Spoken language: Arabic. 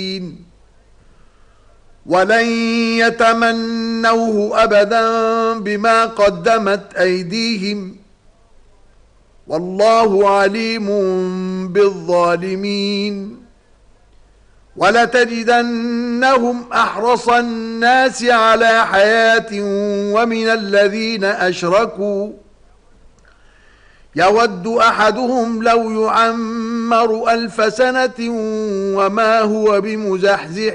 ولن يتمنوه أبدا بما قدمت أيديهم والله عليم بالظالمين. ولتجدنهم أحرص الناس على حياة ومن الذين أشركوا يود أحدهم لو يعمر 1000 سنة وما هو بمزحزح